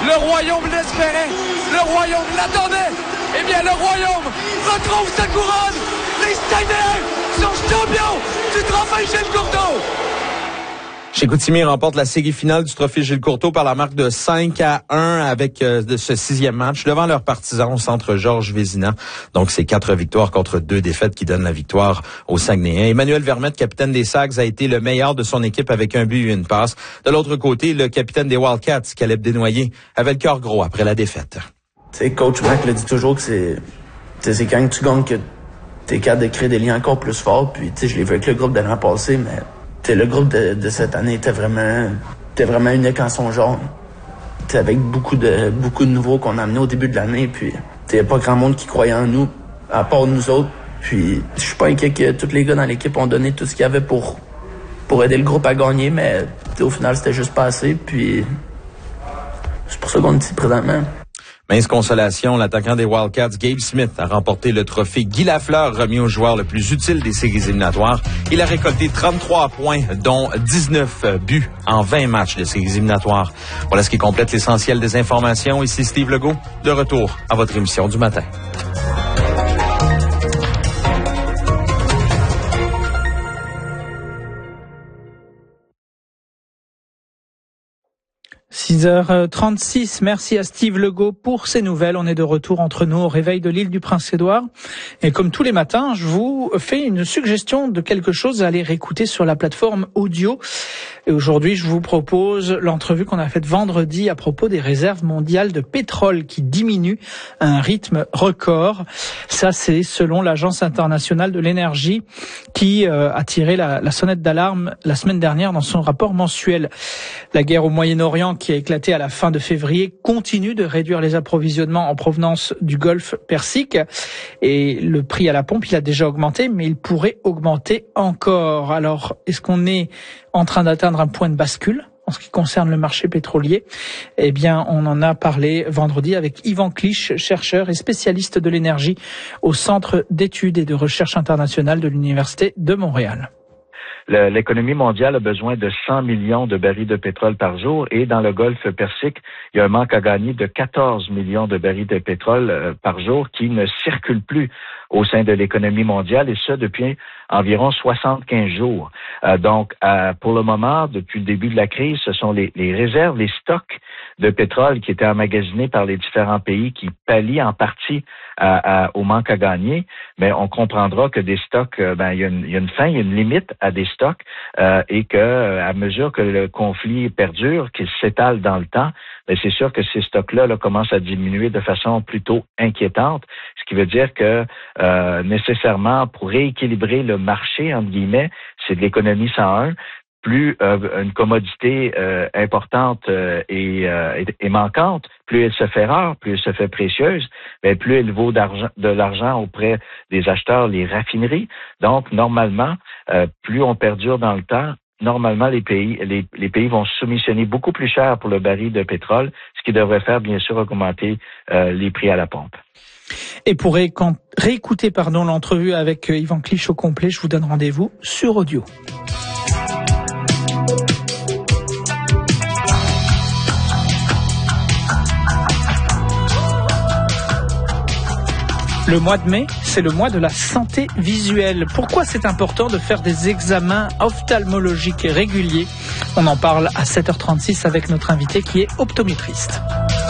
Le royaume l'espérait, le royaume l'attendait. Eh bien, le royaume retrouve sa couronne. Les Steiners sont champions du trophée Gilles Courteau. Chicoutimi remporte la série finale du trophée Gilles Courteau par la marque de 5-1 avec ce 6e match devant leurs partisans au centre Georges Vézina. Donc, c'est 4 victoires contre 2 défaites qui donnent la victoire aux Saguenayens. Emmanuel Vermette, capitaine des Sags, a été le meilleur de son équipe avec un but et une passe. De l'autre côté, le capitaine des Wildcats, Caleb Desnoyers, avait le cœur gros après la défaite. Tu sais, coach Mac le dit toujours que c'est quand tu gagnes que t'es capable de créer des liens encore plus forts. Puis, tu sais, je l'ai vu avec le groupe de l'an passé, mais le groupe de cette année était vraiment unique en son genre. T'sais, avec beaucoup de nouveaux qu'on a amenés au début de l'année. Puis, il n'y a pas grand monde qui croyait en nous, à part nous autres. Puis, je suis pas inquiet que tous les gars dans l'équipe ont donné tout ce qu'il y avait pour aider le groupe à gagner, mais au final, c'était juste pas assez. Puis, c'est pour ça qu'on est ici présentement. Mince consolation, l'attaquant des Wildcats, Gabe Smith, a remporté le trophée Guy Lafleur, remis au joueur le plus utile des séries éliminatoires. Il a récolté 33 points, dont 19 buts en 20 matchs de séries éliminatoires. Voilà ce qui complète l'essentiel des informations. Ici Steve Legault, de retour à votre émission du matin. « 6h36, merci à Steve Legault pour ces nouvelles. On est de retour entre nous au réveil de l'île du Prince-Édouard. Et comme tous les matins, je vous fais une suggestion de quelque chose à aller réécouter sur la plateforme audio. Et aujourd'hui, je vous propose l'entrevue qu'on a faite vendredi à propos des réserves mondiales de pétrole qui diminuent à un rythme record. Ça, c'est selon l'Agence internationale de l'énergie qui a tiré la sonnette d'alarme la semaine dernière dans son rapport mensuel. La guerre au Moyen-Orient qui a éclaté à la fin de février continue de réduire les approvisionnements en provenance du Golfe Persique. Et le prix à la pompe, il a déjà augmenté, mais il pourrait augmenter encore. Alors, est-ce qu'on est en train d'atteindre un point de bascule en ce qui concerne le marché pétrolier? Eh bien, on en a parlé vendredi avec Yvan Clich, chercheur et spécialiste de l'énergie au Centre d'études et de recherche internationale de l'Université de Montréal. L'économie mondiale a besoin de 100 millions de barils de pétrole par jour et dans le Golfe Persique, il y a un manque à gagner de 14 millions de barils de pétrole par jour qui ne circulent plus au sein de l'économie mondiale et ça depuis environ 75 jours. Donc, pour le moment, depuis le début de la crise, ce sont les réserves, les stocks de pétrole qui étaient emmagasinés par les différents pays qui pallient en partie au manque à gagner, mais on comprendra que des stocks, il y a une fin, il y a une limite à des stocks et que à mesure que le conflit perdure, qu'il s'étale dans le temps, c'est sûr que ces stocks-là commencent à diminuer de façon plutôt inquiétante, ce qui veut dire que nécessairement pour rééquilibrer le marché, entre guillemets, c'est de l'économie 101, plus une commodité importante et manquante, plus elle se fait rare, plus elle se fait précieuse, mais plus elle vaut de l'argent auprès des acheteurs, les raffineries. Donc, normalement, plus on perdure dans le temps, normalement, les pays vont soumissionner beaucoup plus cher pour le baril de pétrole, ce qui devrait faire, bien sûr, augmenter les prix à la pompe. Et pour réécouter l'entrevue avec Yvan Clich au complet, je vous donne rendez-vous sur audio. Le mois de mai, c'est le mois de la santé visuelle. Pourquoi c'est important de faire des examens ophtalmologiques réguliers? On en parle à 7h36 avec notre invité qui est optométriste.